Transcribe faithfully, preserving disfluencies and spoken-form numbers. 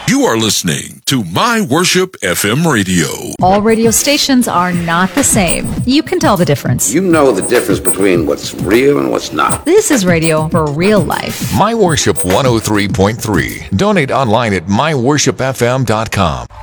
You are listening to My Worship F M Radio. All radio stations are not the same. You can tell the difference. You know the difference between what's real and what's not. This is radio for real life. My Worship one oh three point three. Donate online at my worship f m dot com.